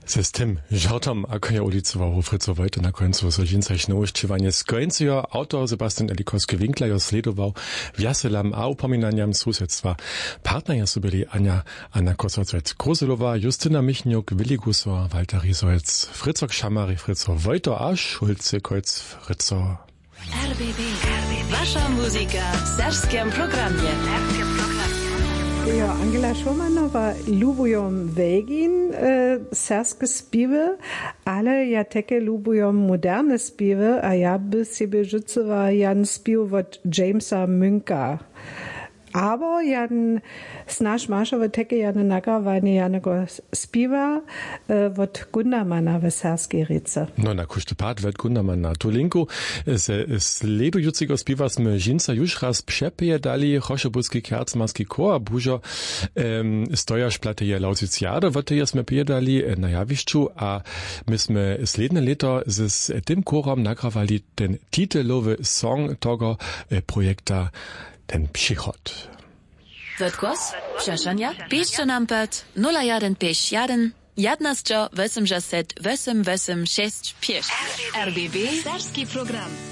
Z tym żartom, ako je ulicował Fritzo Wojta na końcu Sožinskich nowościwanie z końca, autor Sebastian Elikowski-Winkler sledował wjaselam a upominaniam susedstwa. Partneria su byli Anna Kosacec-Koselowa, Justyna Michniuk, Willi Gusor, Walter Riesolz, Fritzo Kschamary, Fritzo Wojta a Schulze Kreuz Fritzo. RBB. Wasza muzyka w serbskim programie. Ja, Angela Schumanowa lubują wegin serskie śpiewy, ale ja takie lubują moderne śpiewy, a ja by sobie rzuciła jan śpiew od Jamesa Mynka. Aber jan snaž mašovo teke jan nagravanje janego śpiewa od Gundermana w serskiej rice. No na kuštopad ved Gundermana. Tu linku sledujucego śpiewa sme žinca już raz przepojedali Chošobudski kercmarski kor, bužo stojaš plate je Lausiciade, wote je sme pojedali na jawiszczu, a my sme sledne leto z tym korom nagrawali ten titelowy song tego projekta ten Przychod. Wird głos? Przeszania? Piszcie nam pod 0151 11 8 6 5. RBB. Serski program.